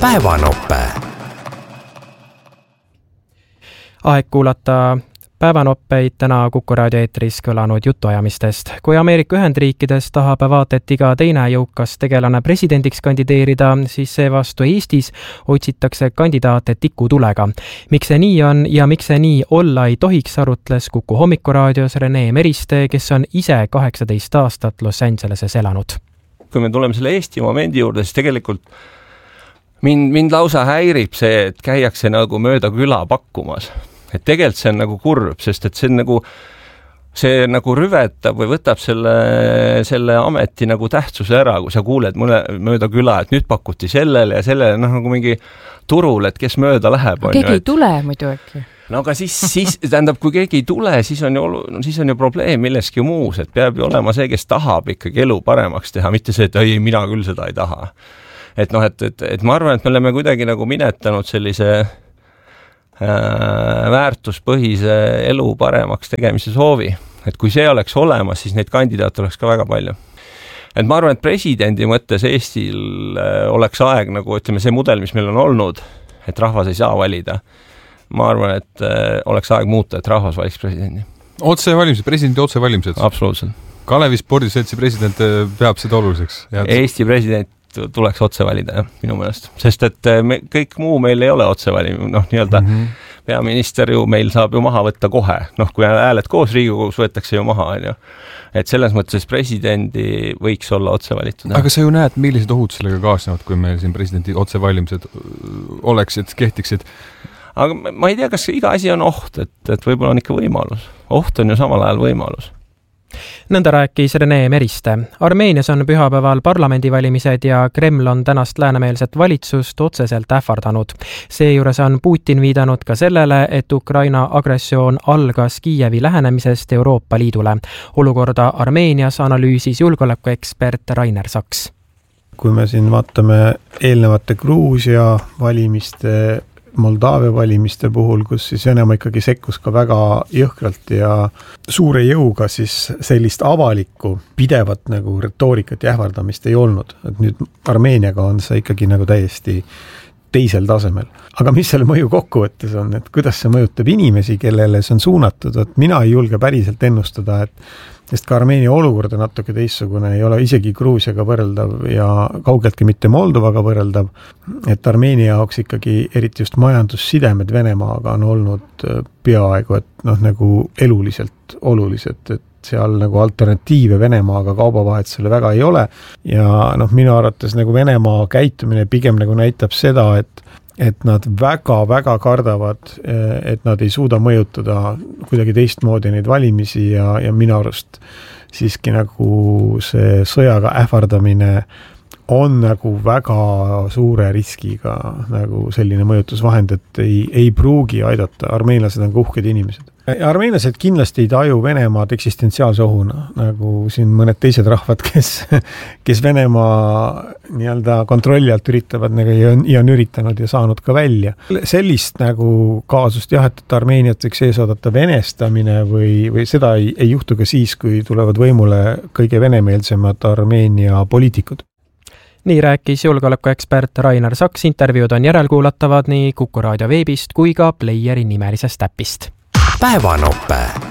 Päevanope. Aeg kuulata päevanoppeid täna Kuku raadio eetris kõlanud jutuajamistest. Kui Ameerika Ühendriikides tahab vaat et iga teine jõukas tegelane presidendiks kandideerida, siis seevastu Eestis otsitakse kandidaate tikutulega. Miks see nii on ja miks see nii olla ei tohiks, arutles Kuku hommikuraadios Rene Meriste, kes on ise 18 aastat Los Angeleses elanud. Kui me tuleme selle Eesti momendi juurde, siis tegelikult mind lausa häirib see, et käiakse nagu mööda küla pakkumas. Et tegelikult see on nagu kurb, sest et see nagu rüvetab või võtab selle ameti nagu tähtsuse ära, kui sa kuuled mööda küla, et nüüd pakuti sellele ja sellele, nagu mingi turul, et kes mööda läheb. Keegi ei tule muidu äkki. No aga siis tähendab, kui keegi ei tule, siis on ju probleem milleski muus, et peab ju olema see, kes tahab ikkagi elu paremaks teha, mitte see, et ei, mina küll seda ei taha. Et ma arvan, et me oleme kuidagi nagu minetanud sellise väärtuspõhise elu paremaks tegemise soovi. Et kui see oleks olemas, siis neid kandidaate oleks ka väga palju. Et ma arvan, et presidendi mõttes Eestil oleks aeg, nagu ütleme, see mudel, mis meil on olnud, et rahvas ei saa valida. Ma arvan, et oleks aeg muuta, et rahvas valiks presidendi. Otsevalimised, presidendi otsevalimised. Absoluutselt. Kalevi spordiseltsi president peab seda oluliseks. Eesti president tuleks otse valida, minu meelest. Sest et kõik muu meil ei ole otse valim. Nii-öelda peaminister ju meil saab ju maha võtta kohe. Kui hääled koos Riigikogus võetakse ju maha, on ju. Et selles mõttes presidendi võiks olla otse valitud. Aga sa ju näed, millised ohud sellega kaasnevad, kui meil siin presidendi otsevalimised oleksid, kehtiksid? Aga ma ei tea, kas iga asi on oht, et võib-olla on ikka võimalus. Oht on ju samal ajal võimalus. Nõnda rääkis Rene Meriste. Armeenias on pühapäeval parlamendivalimised ja Kreml on tänast läänemeelset valitsust otseselt ähvardanud. Seejuures on Putin viidanud ka sellele, et Ukraina agressioon algas Kiievi lähenemisest Euroopa Liidule. Olukorda Armeenias analüüsis julgeolekuekspert Rainer Saks. Kui me siin vaatame eelnevate Gruusia valimiste, Moldaavia valimiste puhul, kus siis Venemaa ikkagi sekkus ka väga jõhkralt ja suure jõuga, siis sellist avalikku pidevat nagu retoorikat ja ähvardamist ei olnud. Et nüüd Armeeniaga on see ikkagi nagu täiesti teisel tasemel. Aga mis selle mõju kokkuvõttes on, et kuidas see mõjutab inimesi, kellele see on suunatud, et mina ei julge päriselt ennustada, sest ka Armeenia olukord on natuke teissugune, ei ole isegi Gruusiaga võrreldav ja kaugeltki mitte Moldovaga võrreldav, et Armeenia jaoks ikkagi eriti just majandussidemed Venemaaga on olnud peaaegu, et nagu eluliselt olulised, et seal nagu alternatiive Venemaaga kaubavahetusele väga ei ole ja minu arvates nagu Venemaa käitumine pigem nagu näitab seda, et nad väga-väga kardavad, et nad ei suuda mõjutada kuidagi teistmoodi neid valimisi ja minu arust siiski nagu see sõjaga ähvardamine on nagu väga suure riskiga nagu selline mõjutusvahend, et ei pruugi aidata. Armeenlased on uhked inimesed. Armeenlased kindlasti ei taju Venemaad eksistentsiaalse ohuna, nagu siin mõned teised rahvad, kes Venemaa nii-öelda kontrolli alt üritavad ja on üritanud ja saanud ka välja. Sellist nagu kaasust jah, et Armeeniat võiks ees oodata venestamine või seda ei juhtu ka siis, kui tulevad võimule kõige venemeelsemad Armeenia poliitikud. Nii rääkis julgeolekuekspert Rainer Saks. Intervjuud on järelkuulatavad nii Kuku raadio veebist kui ka Playeri nimelisest äpist. Päevanope.